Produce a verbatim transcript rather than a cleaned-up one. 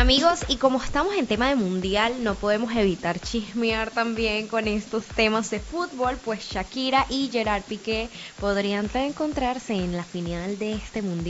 Amigos, y como estamos en tema de mundial, no podemos evitar chismear también con estos temas de fútbol, pues Shakira y Gerard Piqué podrían encontrarse en la final de este mundial.